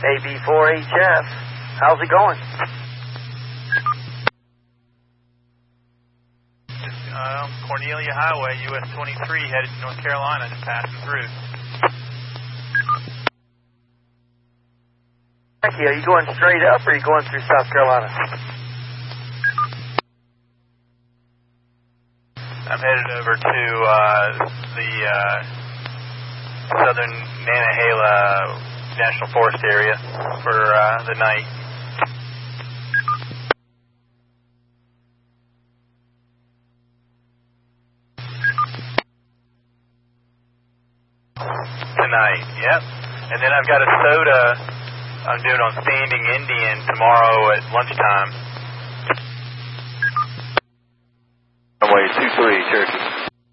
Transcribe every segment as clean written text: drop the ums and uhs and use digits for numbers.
AB4HF. How's it going? Cornelia Highway, US 23, headed to North Carolina, just passing through. Are you going straight up or are you going through South Carolina? I'm headed over to the southern Nantahala National Forest area for the night. Tonight, yep. And then I've got a soda I'm doing on Standing Indian tomorrow at lunchtime. Runway 23, Cherokee.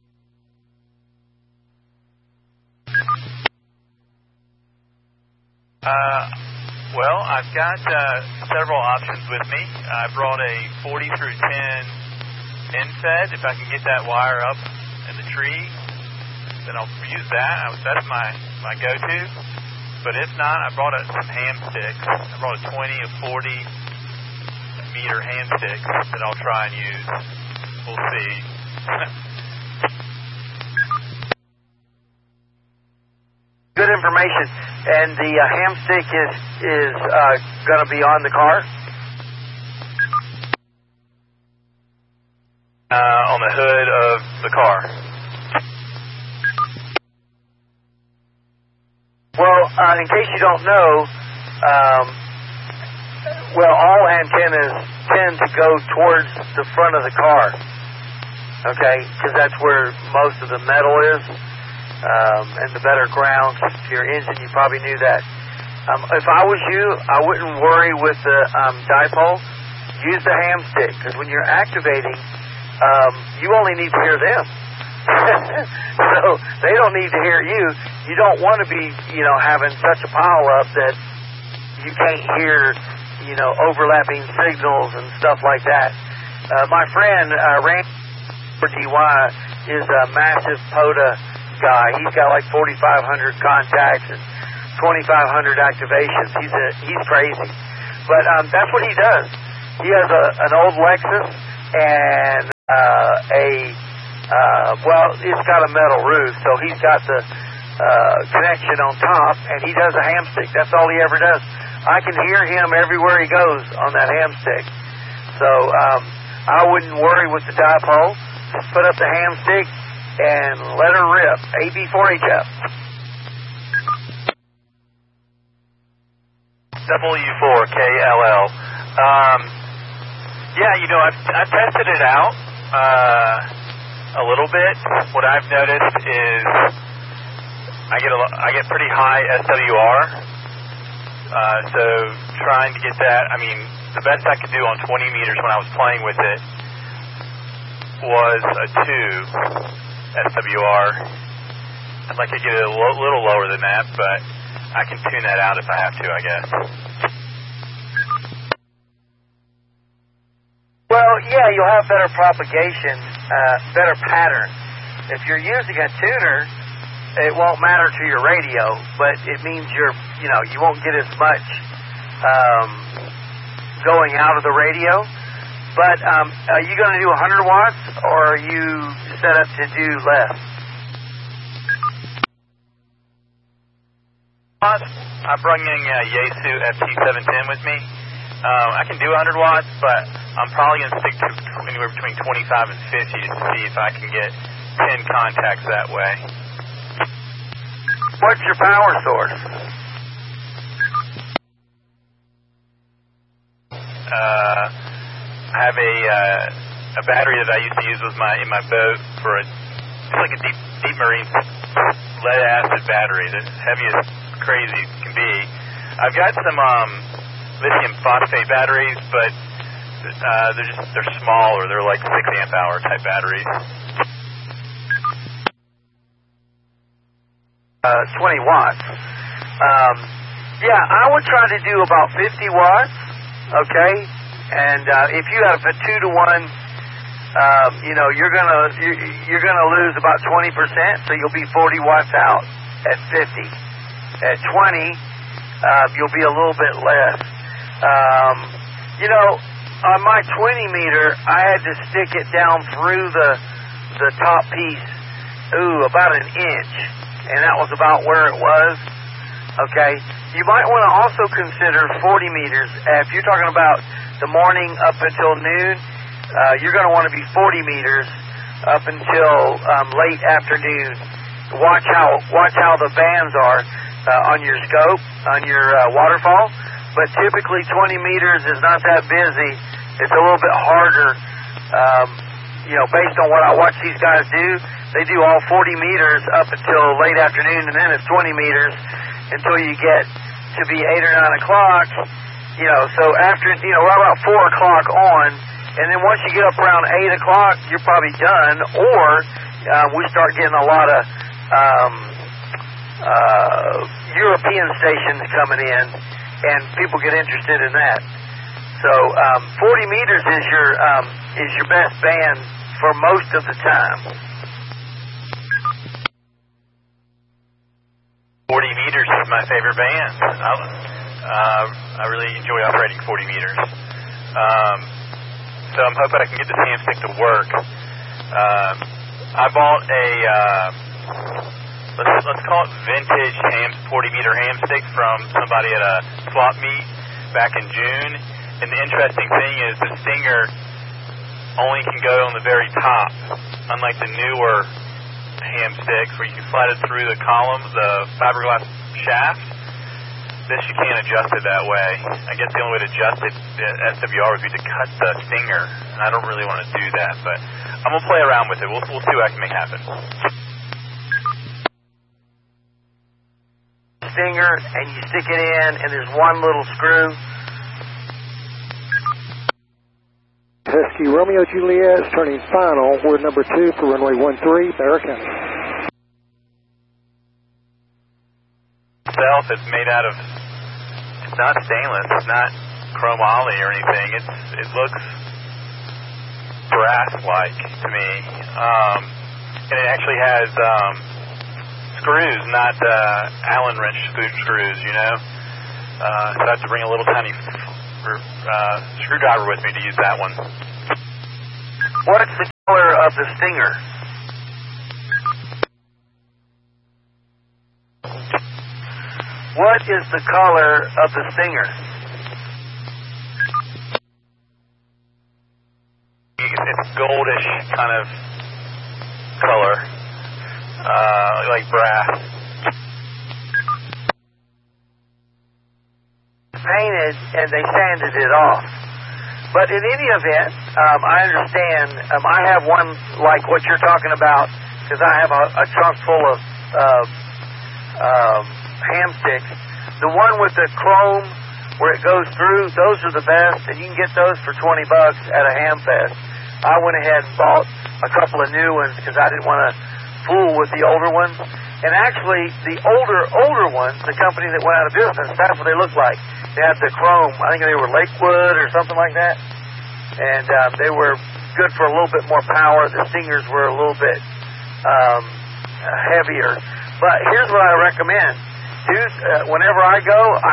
Well, I've got several options with me. I brought a 40 through 10 end-fed. If I can get that wire up in the tree, then I'll use that. That's my go-to. But if not, I brought some ham sticks. I brought a 20, a 40 meter ham sticks that I'll try and use. We'll see. Good information. And the ham stick is going to be on the car? On the hood of the car. Well, in case you don't know, all antennas tend to go towards the front of the car, okay, because that's where most of the metal is, and the better ground to your engine. You probably knew that. If I was you, I wouldn't worry with the dipole. Use the ham stick, because when you're activating, you only need to hear them. So they don't need to hear you. You don't want to be, having such a pile up that you can't hear, overlapping signals and stuff like that. My friend Randy for DY is a massive POTA guy. He's got like 4,500 contacts and 2,500 activations. He's crazy, but that's what he does. He has an old Lexus and it's got a metal roof, so he's got the connection on top, and he does a ham stick. That's all he ever does. I can hear him everywhere he goes on that ham stick. So I wouldn't worry with the dipole. Just put up the ham stick and let her rip. AB4HF. W4KLL. I've tested it out a little bit. What I've noticed is I get pretty high SWR. So trying to get that, the best I could do on 20 meters when I was playing with it was a 2 SWR. I'd like to get it a little lower than that, but I can tune that out if I have to, I guess. Well, yeah, you'll have better propagation, better pattern. If you're using a tuner, it won't matter to your radio, but it means you won't get as much going out of the radio. But are you going to do 100 watts, or are you set up to do less? I'm bringing a Yaesu FT710 with me. I can do 100 watts, but I'm probably going to stick to anywhere between 25 and 50 just to see if I can get 10 contacts that way. What's your power source? I have a battery that I used to use in my boat for it's like a deep marine lead acid battery, the heaviest crazy can be. I've got some lithium phosphate batteries, but they're smaller. They're like 6 amp hour type batteries. 20 watts. I would try to do about 50 watts. Okay, and if you have a 2-to-1, you're gonna lose about 20%, so you'll be 40 watts out at 50. At 20, you'll be a little bit less. You know, on my 20 meter, I had to stick it down through the top piece, about an inch, and that was about where it was. Okay, you might want to also consider 40 meters. If you're talking about the morning up until noon, you're going to want to be 40 meters up until late afternoon. Watch how the bands are on your scope, on your waterfall. But typically 20 meters is not that busy. It's a little bit harder, you know, based on what I watch these guys do. They do all 40 meters up until late afternoon, and then it's 20 meters until you get to be 8 or 9 o'clock. You know, so after, you know, right about 4 o'clock on, and then once you get up around 8 o'clock, you're probably done, or we start getting a lot of European stations coming in, and people get interested in that. So 40 meters is your best band for most of the time. 40 meters is my favorite band. I really enjoy operating 40 meters. So I'm hoping I can get this ham stick to work. I bought a let's call it vintage 40 meter ham stick from somebody at a swap meet back in June. And the interesting thing is the stinger only can go on the very top, unlike the newer ham sticks where you can slide it through the column, the fiberglass shaft. This you can't adjust it that way. I guess the only way to adjust it, the SWR, would be to cut the stinger, and I don't really want to do that, but I'm going to play around with it. We'll see what I can make happen. Stinger, and you stick it in, and there's one little screw. Husky Romeo Juliet turning final, word number 2 for runway 13, Barra County. Itself is made out of, it's not stainless, it's not chromoly or anything. It looks brass-like to me. And it actually has screws, not Allen wrench screws, you know. So I have to bring a little tiny screwdriver with me to use that one. What's the color of the stinger? What is the color of the stinger? It's goldish kind of color, like brass. Painted and they sanded it off. But in any event, I understand. I have one like what you're talking about because I have a trunk full of ham sticks. The one with the chrome where it goes through, those are the best, and you can get those for $20 at a ham fest. I went ahead and bought a couple of new ones because I didn't want to fool with the older ones. And actually, the older ones, the company that went out of business, that's what they looked like. They had the chrome. I think they were Lakewood or something like that. And they were good for a little bit more power. The stingers were a little bit heavier. But here's what I recommend. Whenever I go,